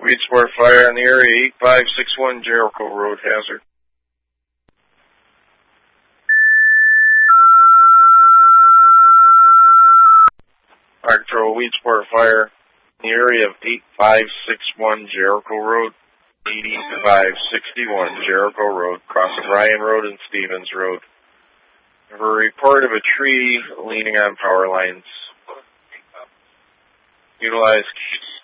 Weed spore fire in the area 8561 Jericho Road, hazard. Fire control, weed spore fire in the area of 8561 Jericho Road, 8561 Jericho Road, crossing Ryan Road and Stevens Road. We have a report of a tree leaning on power lines. Utilize